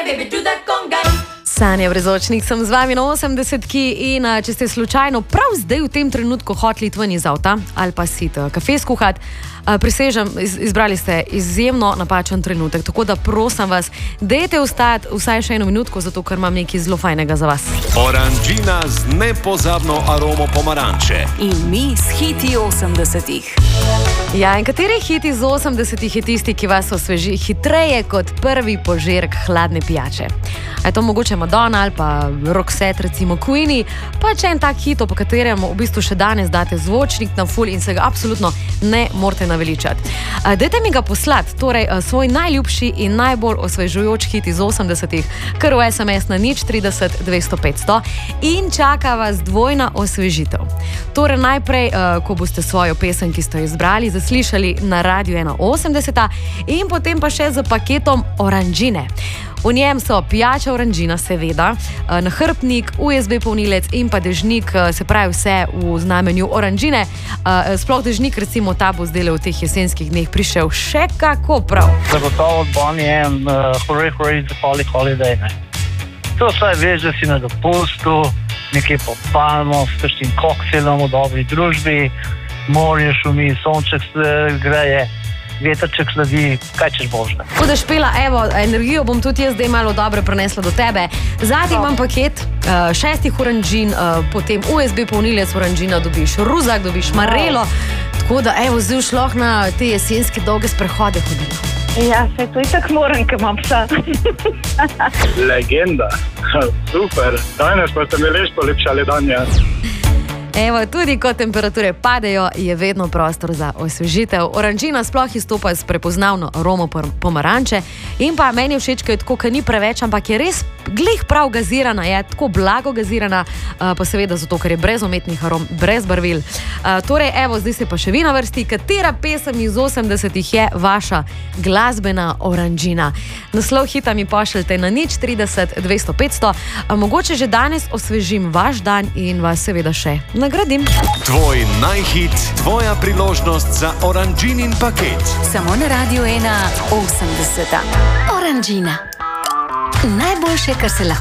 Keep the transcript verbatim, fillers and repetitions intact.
Sanja Brezočnik sem z vami na osemdesetki in če ste slučajno prav zdaj v tem trenutku hoteli ven iz avta ali pa si kafe skuhat, prisežem, izbrali ste izjemno napačen trenutek, tako da prosim vas, dajte vstajati vsaj še eno minutko, zato ker imam nekaj zelo fajnega za vas. Oranžina z nepozabno aromo pomaranče. In mi s hiti osemdesetih. Ja, in kateri hit iz osemdesetih je tisti, ki vas osveži hitreje kot prvi požirek hladne pijače? A je to mogoče Madonna ali pa Roxette, recimo Queenie, pa če en tak hit, po katerem v bistvu še danes date zvočnik na full in se ga absolutno ne morate naveličati. Dajte mi ga poslati, torej svoj najljubši in najbolj osvežujoč hit iz osemdesetih, kar v es em es na nič trideset dvesto petsto in čaka vas dvojna osvežitev. Torej najprej, ko boste svojo pesem, ki ste jo izbrali, zaslišali na Radiu ena osemdeseta in potem pa še z paketom Oranžine. V njem so pijača Oranžina, seveda, nahrbtnik, u es be polnilec in pa dežnik, se pravi vse v znamenju Oranžine. Sploh dežnik, recimo, ta bo zdaj v teh jesenskih dneh prišel še kako prav. Zagotovo od Bonnie M, uh, Hooray, Hooray, the Holly Holiday, ne. To vsaj veš, da si na dopustu, nekje pod palmo, s kakšnim koktelom v dobri družbi, morje šumi, sonček greje, vetrček sledi, kaj češ božne. Tako da Špela, evo, energijo bom tudi jaz zdaj malo dobro prenesla do tebe. Zadnji imam paket uh, šestih oranžin, uh, potem u es be polnilec Oranžina dobiš, ruzak dobiš, marelo, tako da evo, zdaj šlo na te jesenske dolge sprehode hodila. Ja, se to itak moram, ker imam psa. Legenda, super, danes pa ste mi res polepšali danje. Evo, tudi ko temperature padejo, je vedno prostor za osvežitev. Oranžina sploh izstopa s prepoznavno aromo pomaranče in pa meni je všeč, ker je tako, ker ni preveč, ampak je res glih prav gazirana, je tako blago gazirana, pa seveda zato, ker je brez umetnih arom, brez barvil. Torej, evo, zdaj se pa še vi na vrsti, katera pesem iz osemdesetih je vaša glasbena Oranžina. Naslov hita mi pošljete na nič trideset dvesto petsto, mogoče že danes osvežim vaš dan in vas seveda še nagradim. Tvoj najhit, tvoja priložnost za Oranžinin paket. Samo na Radiu ena osemdeseta. Oranžina. Najboljše, kar se lahko